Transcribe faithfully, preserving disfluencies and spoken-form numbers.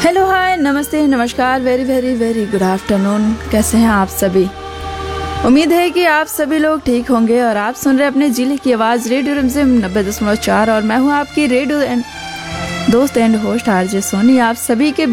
Hello hi नमस्ते नमस्कार very very very good afternoon. कैसे हैं आप सभी? उम्मीद है कि आप सभी लोग ठीक होंगे और आप सुन रहे अपने जिले की आवाज़ रेडियो रिमझिम नब्बे दशमलव चार और मैं हूं आपकी रेडियो एंड दोस्त एंड होस्ट आरजे सोनी। आप सभी के